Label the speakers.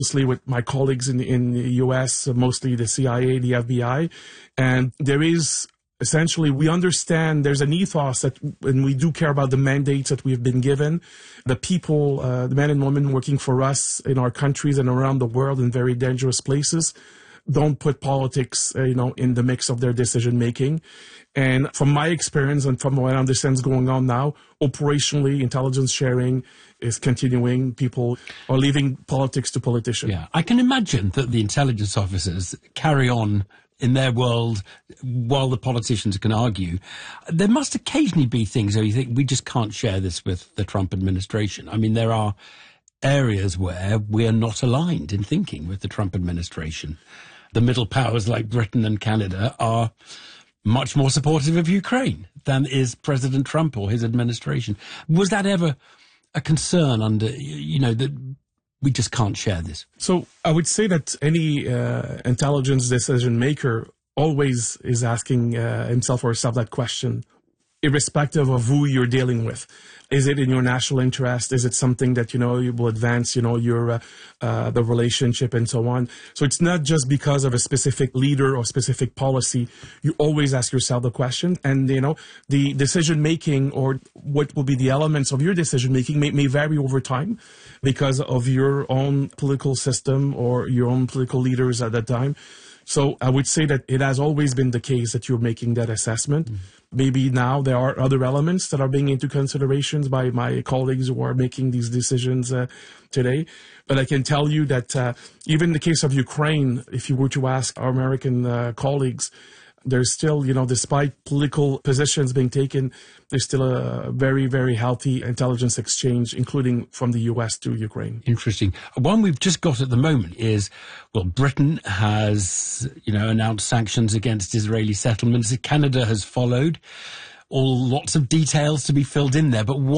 Speaker 1: closely with my colleagues in the US, mostly the CIA, the FBI, and there is essentially, we understand there's an ethos that, and we do care about the mandates that we've been given, the people, the men and women working for us in our countries and around the world in very dangerous places, don't put politics, in the mix of their decision making. And from my experience and from what I understand is going on now, operationally, intelligence sharing is continuing. People are leaving politics to politicians.
Speaker 2: Yeah, I can imagine that the intelligence officers carry on in their world while the politicians can argue. There must occasionally be things where you think, we just can't share this with the Trump administration. I mean, there are areas where we are not aligned in thinking with the Trump administration. The middle powers like Britain and Canada are much more supportive of Ukraine than is President Trump or his administration. Was that ever a concern under, that we just can't share this?
Speaker 1: So I would say that any intelligence decision maker always is asking himself or herself that question, irrespective of who you're dealing with. Is it in your national interest? Is it something that, you will advance, your the relationship and so on? So it's not just because of a specific leader or specific policy. You always ask yourself the question, and, the decision making or what will be the elements of your decision making may vary over time because of your own political system or your own political leaders at that time. So I would say that it has always been the case that you're making that assessment. Maybe now there are other elements that are being into considerations by my colleagues who are making these decisions today. But I can tell you that even in the case of Ukraine, if you were to ask our American colleagues, there's still, despite political positions being taken, there's still a very, very healthy intelligence exchange, including from the US to Ukraine.
Speaker 2: Interesting. One we've just got at the moment is, Britain has, announced sanctions against Israeli settlements. Canada has followed. Lots of details to be filled in there. But